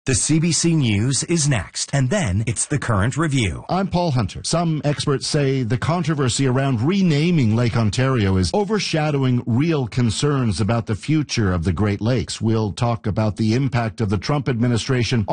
The CBC News is next, and then it's the Current Review. I'm Paul Hunter. Some experts say the controversy around renaming Lake Ontario is overshadowing real concerns about the future of the Great Lakes. We'll talk about the impact of the Trump administration